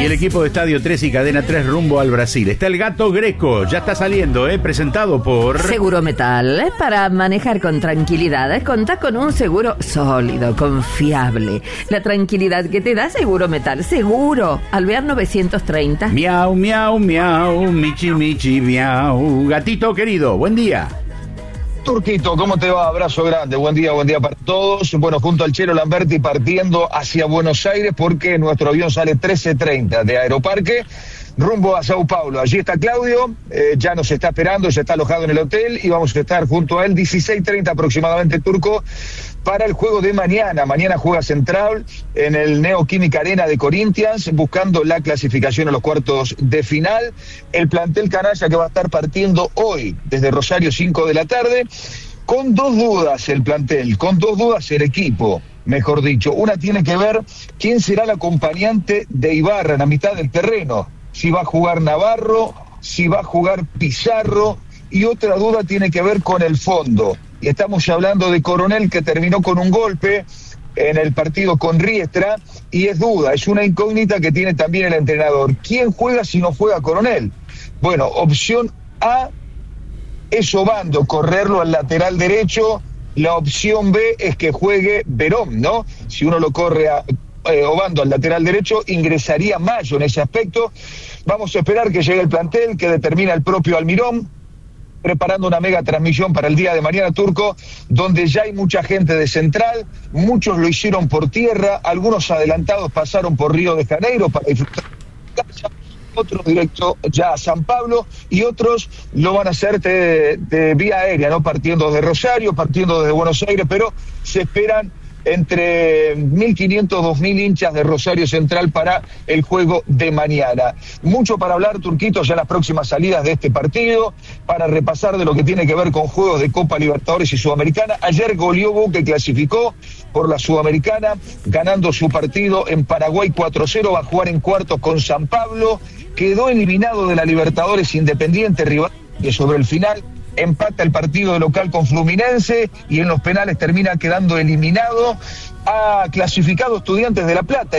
el equipo de Estadio 3 y Cadena 3 rumbo al Brasil. Está el Gato Greco, ya está saliendo, presentado por... Seguro Metal, para manejar con tranquilidad. Contá con un seguro sólido, confiable. La tranquilidad que te da Seguro Metal. Seguro. Alvear 930. Miau, miau, miau, michi, michi, miau. Gatito querido, buen día. Turquito, ¿cómo te va? Abrazo grande, buen día para todos. Bueno, junto al Chelo Lamberti partiendo hacia Buenos Aires porque nuestro avión sale 13:30 de Aeroparque rumbo a Sao Paulo. Allí está Claudio, ya nos está esperando, ya está alojado en el hotel y vamos a estar junto a él 16:30 aproximadamente, Turco, para el juego de mañana. Mañana juega Central en el Neoquímica Arena de Corinthians, buscando la clasificación a los cuartos de final. El plantel canalla que va a estar partiendo hoy desde Rosario 5 de la tarde, con dos dudas el plantel, con dos dudas el equipo, mejor dicho. Una tiene que ver quién será el acompañante de Ibarra en la mitad del terreno, si va a jugar Navarro, si va a jugar Pizarro, y otra duda tiene que ver con el fondo. Y estamos hablando de Coronel, que terminó con un golpe en el partido con Riestra, y es duda, es una incógnita que tiene también el entrenador. ¿Quién juega si no juega Coronel? Bueno, opción A es Obando, correrlo al lateral derecho. La opción B es que juegue Verón, ¿no? Si uno lo corre a Obando al lateral derecho, ingresaría Mayo en ese aspecto. Vamos a esperar que llegue el plantel, que determina el propio Almirón, preparando una mega transmisión para el día de mañana, Turco, donde ya hay mucha gente de Central, muchos lo hicieron por tierra, algunos adelantados pasaron por Río de Janeiro para disfrutar de la playa, otros directo ya a San Pablo, y otros lo van a hacer de vía aérea, ¿no? Partiendo de Rosario, partiendo de Buenos Aires, pero se esperan entre 1.500, 2.000 hinchas de Rosario Central para el juego de mañana. Mucho para hablar, Turquito, ya las próximas salidas de este partido, para repasar de lo que tiene que ver con juegos de Copa Libertadores y Sudamericana. Ayer goleó Boca, clasificó por la Sudamericana, ganando su partido en Paraguay 4-0, va a jugar en cuartos con San Pablo, quedó eliminado de la Libertadores Independiente, rival que sobre el final empata el partido de local con Fluminense y en los penales termina quedando eliminado. Ha clasificado Estudiantes de La Plata.